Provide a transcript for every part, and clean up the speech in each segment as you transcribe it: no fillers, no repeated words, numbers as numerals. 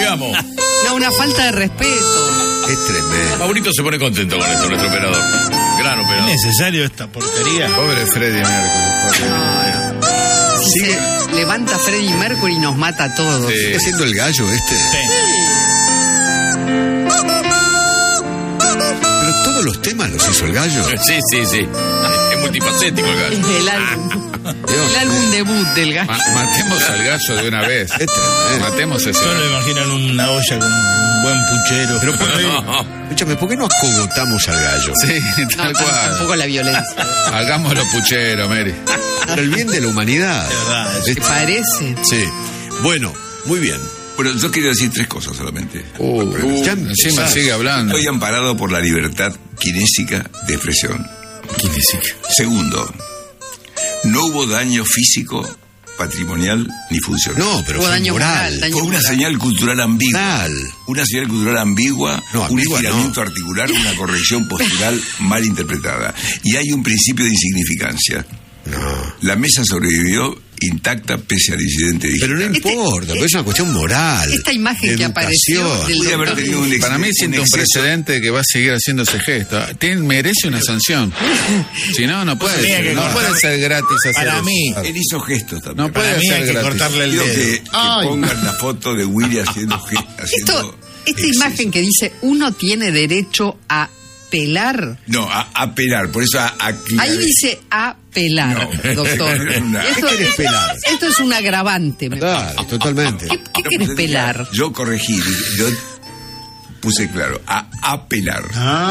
cambiamos. No, una falta de respeto. Es tremendo. Maurito se pone contento con esto, nuestro operador. Gran operador. ¿Es necesario esta porquería? Pobre Freddie Mercury. No. Si se levanta Freddie Mercury y nos mata a todos. Sí. ¿Sigue siendo el gallo este? Sí. Pero todos los temas los hizo el gallo. Sí. Es multifacético el gallo. Es el álbum debut del gallo. Matemos al gallo de una vez. Es tremendo. Matemos ese Solo gallo. imaginan una olla con un buen puchero. Pero ¿por qué? No. Escúchame, ¿por qué no acogotamos al gallo? Sí, No, tal cual. tampoco la violencia. Hagámoslo puchero, Mary. Para el bien de la humanidad. De verdad, ¿Te parece? Sí. Bueno, muy bien. Bueno, yo quiero decir 3 cosas solamente. Ya Encima empezás. sigue hablando. Estoy amparado por la libertad kinésica de expresión. Kinésica. Segundo, no hubo daño físico, patrimonial ni funcional. No, pero Hubo fue daño moral. moral, daño Fue una moral. señal cultural ambigua. Moral. Una señal cultural ambigua, No, un ambigua estiramiento no. articular, una corrección postural mal interpretada. Y hay un principio de insignificancia. No. La mesa sobrevivió intacta pese al incidente Pero digital. no importa, porque es una cuestión moral. Esta imagen de que apareció educación. del Puede haber doctor- tenido un Para mí siente un exceso. precedente que va a seguir haciendo ese gesto. Merece una sanción. Si no, no puede Tenía ser. que No cortar- puede ser gratis hacer Para eso. mí, Él hizo gestos también. No puede para mí ser hay que gratis. cortarle el Quiero dedo. que pongan la foto de Willy haciendo Esta imagen que dice uno tiene derecho a pelar. No, a pelar, por eso a Ahí dice a pelar, No. doctor. No. ¿Qué querés pelar? Esto es un agravante. Me parece. Claro, totalmente. ¿Qué querés pelar? Yo corregí, yo puse claro, a apelar.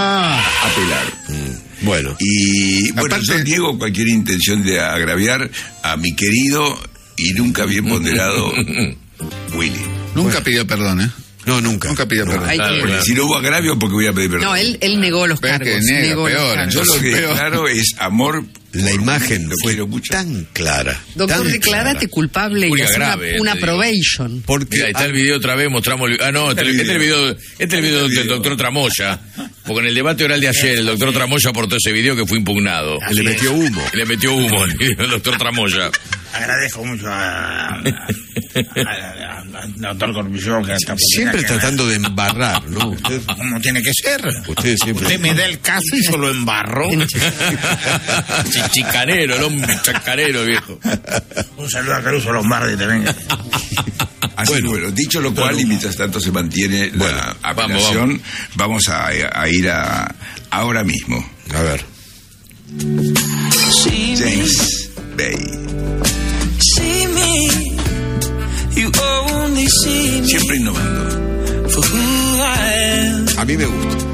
Apelar. Bueno. Y bueno, Aparte- yo niego cualquier intención de agraviar a mi querido y nunca bien ponderado Willy. Nunca pidió perdón, ¿eh? No, nunca. Nunca pidió perdón. Hay que- Porque si no hubo agravio, porque voy a pedir perdón. No, él negó los Ves que cargos. niega, negó los peor, cargos. Yo lo que Peor. claro es amor. La imagen Lo fue quiero mucho. tan clara. Doctor, tan declárate culpable y Muy haz grave, una te digo. probation. Porque Mira, ahí está el video otra vez, mostramos este es el video del doctor Tramoya, porque en el debate oral de ayer el doctor Tramoya aportó ese video que fue impugnado. le metió humo. Le metió humo el video del doctor Tramoya. agradezco mucho al doctor Corpillón que esta Siempre oportunidad que tratando de embarrar, ¿no? Usted, como tiene que ser. usted siempre. Usted me da el caso y yo lo embarro. Chicanero, el hombre chacarero, viejo. Un saludo a Caruso Lombardi también. Así que, bueno, dicho lo cual, y mientras tanto se mantiene la apelación, vamos a ir ahora mismo. A ver. James Bay. Siempre innovando. A mí me gusta.